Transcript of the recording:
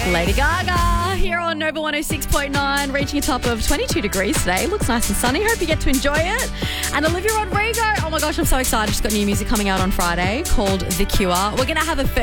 Lady Gaga here on Nova 106.9, reaching a top of 22 degrees today. Looks nice and sunny. Hope you get to enjoy it. And Olivia Rodrigo, oh my gosh, I'm so excited. She's got new music coming out on Friday called The Cure. We're going to have a